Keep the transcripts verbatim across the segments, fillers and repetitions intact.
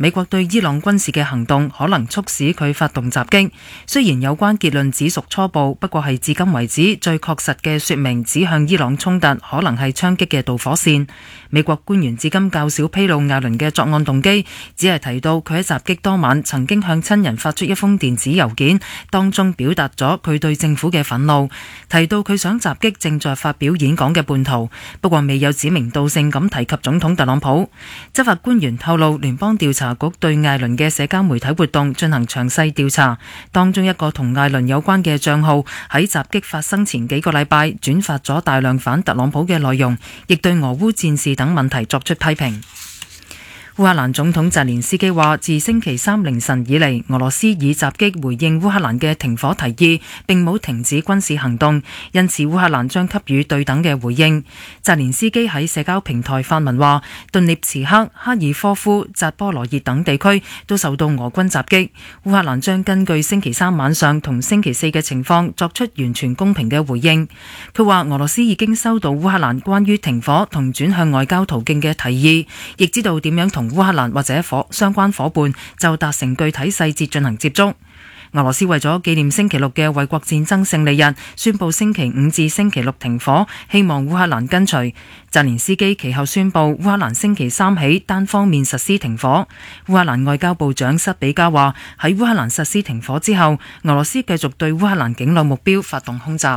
美國對伊朗軍事嘅行動可能促使佢發動襲擊。雖然有關結論只屬初步，不過係至今為止最確實嘅說明，指向伊朗衝突可能係槍擊嘅導火線。美國官員至今較少披露艾倫嘅作案動機，只係提到佢喺襲擊當晚曾經向親人發出一封電子郵件，當中表達咗佢對政府嘅憤怒，提到佢想襲擊正在發表演講嘅叛徒，不過未有指名道姓咁提及總統特朗普。執法官員透露，聯邦調查局對艾倫嘅社交媒體活動進行詳細調查，當中一個同艾倫有關嘅賬號喺襲擊發生前幾個禮拜轉發咗大量反特朗普嘅內容，亦對俄烏戰事等問題作出批評。烏克蘭總統澤連斯基話，自星期三凌晨以嚟，俄羅斯以襲擊回應烏克蘭嘅停火提議，並冇停止軍事行動，因此烏克蘭將給予對等嘅回應。澤連斯基喺社交平台發文話，頓涅茨克、哈爾科夫、扎波羅熱等地區都受到俄軍襲擊，烏克蘭將根據星期三晚上同星期四嘅情況作出完全公平嘅回應。佢話俄羅斯已經收到烏克蘭關於停火同轉向外交途徑嘅提議，亦知道點樣同烏克蘭或者伙相關伙伴就達成具體細節進行接觸。俄羅斯為咗紀念星期六嘅衛國戰爭勝利日，宣布星期五至星期六停火，希望烏克蘭跟隨。澤連斯基其後宣布烏克蘭星期三起單方面實施停火。烏克蘭外交部長塞比加話，喺烏克蘭實施停火之後，俄羅斯繼續對烏克蘭境內目標發動空襲。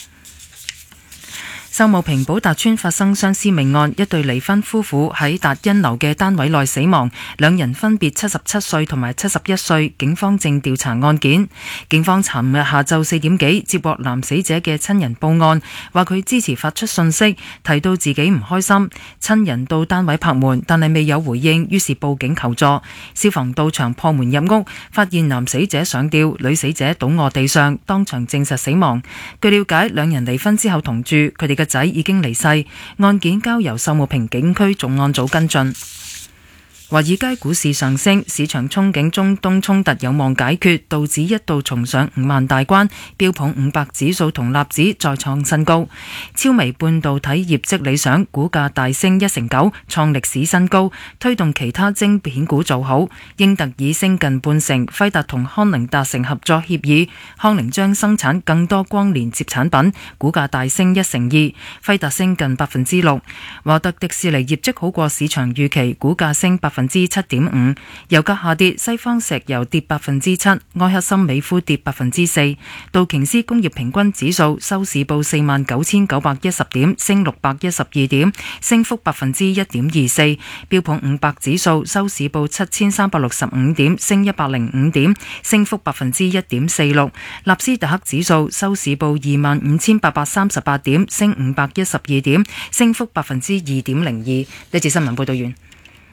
秀茂坪寶達邨發生雙屍命案，一對離婚夫婦喺達欣樓嘅單位內死亡，兩人分別七十七歲同埋七十一歲，警方正調查案件。警方尋日下晝四點幾接獲男死者嘅親人報案，話佢之前發出信息，提到自己唔開心，親人到單位拍門，但係未有回應，於是報警求助。消防到場破門入屋，發現男死者上吊，女死者倒臥地上，當場證實死亡。據了解，兩人離婚之後同住，佢哋嘅仔已經離世，案件交由秀茂坪警區重案組跟進。華爾街股市上升，市場憧憬中東衝突有望解決，道指一度重上五萬大關，標普五百指數同納指再創新高。超微半導體業績理想，股價大升一成九，創歷史新高，推動其他晶片股做好。英特爾升近半成，輝達同康寧達成合作協議，康寧將生產更多光連接產品，股價大升一成二，輝達升近百分之六。華特迪士尼業績好過市場預期，股價升百分之百分之七點五，油價下跌，西方石油跌百分之七，埃克森美孚跌百分之四，道瓊斯工業平均指數收市報四萬九千九百一十點，升六百一十二點，升幅百分之一點二四，標普五百指數收市報七千三百六十五點，升一百零五點，升幅百分之一點四六，納斯達克指數收市報二萬五千八百三十八點，升五百一十二點，升幅百分之二點零二。呢節新聞報道完。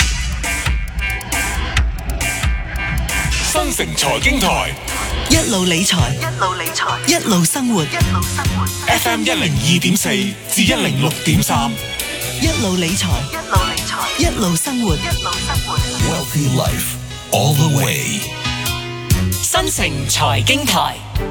新城財經台一路理財，一路理財，一路生活，一路生活。 F M 一零二點四至一零六點三， 一路理財，一路理財，一路生活，一路生活。 Wealthy Life all the way。 新城財經台，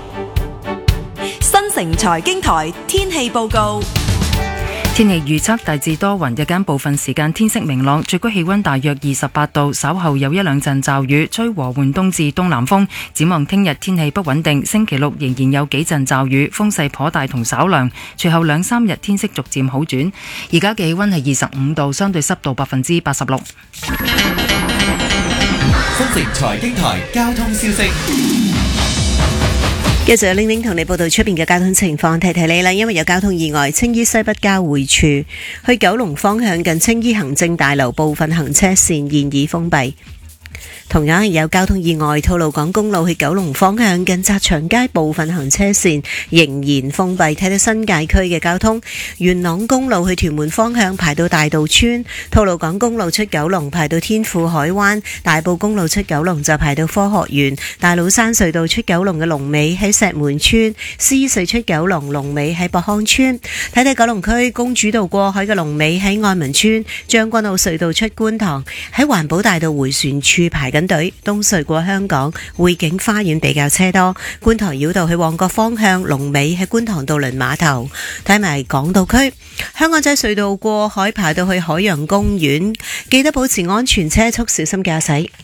新城財經台天氣報告。 天氣預測大致多雲，日間部分時間天色明朗，最高氣溫大約二十八度，稍後有一兩陣驟雨，吹和緩東至東南風。展望聽日天氣不穩定，星期六仍然有幾陣驟雨，風勢頗大同稍涼，隨後兩三日天色逐漸好轉。而家嘅氣溫係二十五度，相對濕度百分之八十六。 新城財經台交通消息。 繼續有玲玲同你報道出邊嘅交通情況，提提你啦，因為有交通意外，青衣西北交匯處去九龍方向近青衣行政大樓部分行車線現已封閉。同樣係有交通意外，吐露港公路去九龍方向近澤祥街部分行車線仍然封閉，睇到新界區嘅交通。元朗公路去屯門方向排到大渡村，吐露港公路出九龍排到天富海灣，大埔公路出九龍就排到科學園，大老山隧道出九龍嘅龍尾喺石門村，獅隧出九龍龍尾喺博康村。睇睇九龍區公主道過海嘅龍尾喺愛民村，將軍澳隧道出觀塘喺環保大道迴旋處排緊隊，東隧過香港匯景花園比較車多，觀塘繞道去旺角方向龍尾喺觀塘渡輪碼頭。睇埋港島區香港仔隧道過海排到去海洋公園，記得保持安全車速，小心駕駛。